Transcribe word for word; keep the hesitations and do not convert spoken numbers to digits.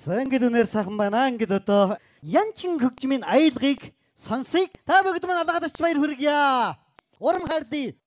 За ингээд үнээр сайхан байна. Ингээд одоо Янчин хөгжмийн аялгыг сонсъё. Та бүгд маань алгаад очиж баяр хүргье. Урам хайрлаа.